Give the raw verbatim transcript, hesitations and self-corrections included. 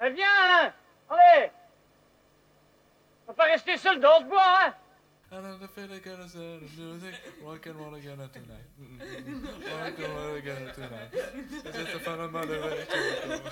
Eh, viens, Alain. Allez. On va pas rester seul dans ce bois, hein. And I'm the feeling gonna say the music, rock and roll again tonight. Rock and roll again tonight. It's just a fun amount of